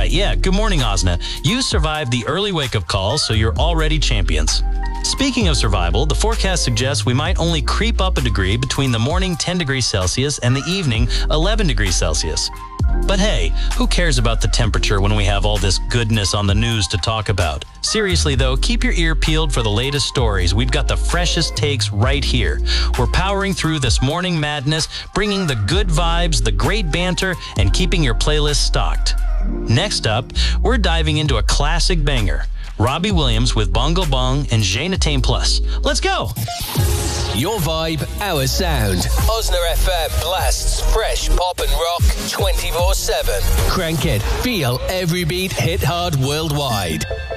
Yeah. Good morning, Osna. You survived the early wake-up call, so you're already champions. Speaking of survival, the forecast suggests we might only creep up a degree between the morning 10 degrees Celsius and the evening 11 degrees Celsius. But hey, who cares about the temperature when we have all this goodness on the news to talk about? Seriously though, keep your ear peeled for the latest stories. We've got the freshest takes right here. We're powering through this morning madness, bringing the good vibes, the great banter, and keeping your playlist stocked. Next up, we're diving into a classic banger. Robbie Williams with Bongo Bong and Je ne t'aime plus. Let's go! Your vibe, our sound. Osna FM blasts fresh pop and rock 24/7. Crank it, feel every beat, hit hard worldwide.